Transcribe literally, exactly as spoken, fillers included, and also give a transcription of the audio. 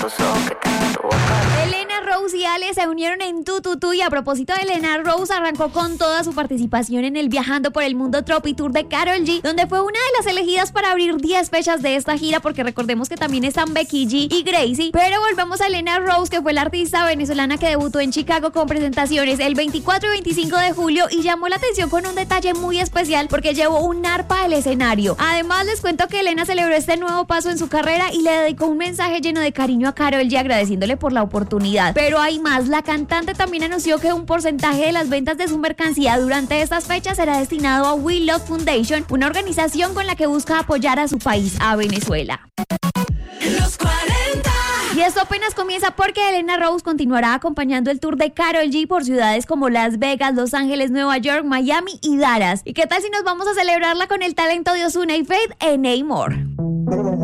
Elena Rose y Ale se unieron en Tu Tu Tu, y a propósito de Elena, Rose arrancó con toda su participación en el Viajando por el Mundo Tropi Tour de Karol G, donde fue una de las elegidas para abrir diez fechas de esta gira, porque recordemos que también están Becky G y Gracie. Pero volvemos a Elena Rose, que fue la artista venezolana que debutó en Chicago con presentaciones el veinticuatro y veinticinco de julio, y llamó la atención con un detalle muy especial porque llevó un arpa al escenario. Además, les cuento que Elena celebró este nuevo paso en su carrera y le dedicó un mensaje lleno de cariño a Karol G, agradeciéndole por la oportunidad. Pero hay más, la cantante también anunció que un porcentaje de las ventas de su mercancía durante estas fechas será destinado a We Love Foundation, una organización con la que busca apoyar a su país, a Venezuela. Los cuarenta. Y esto apenas comienza, porque Elena Rose continuará acompañando el tour de Karol G por ciudades como Las Vegas, Los Ángeles, Nueva York, Miami y Dallas. ¿Y qué tal si nos vamos a celebrarla con el talento de Ozuna y Faith en Namor?